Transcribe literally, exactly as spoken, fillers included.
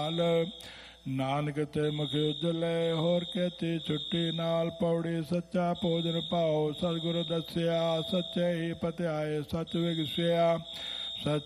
ਨਾਲ। ਨਾਨਕ ਤੇ ਮੁਖ ਉਜਲੇ ਹੋਰ ਕੇਤੀ ਛੁੱਟੀ ਨਾਲ। ਪੌੜੀ ਸੱਚਾ ਭੋਜਨ ਪਾਓ ਸਤਿਗੁਰ ਦੱਸਿਆ। ਸੱਚੇ ਹੀ ਪਤਿਆਏ ਸਚ ਵਿਗਸਿਆ। ਸਚ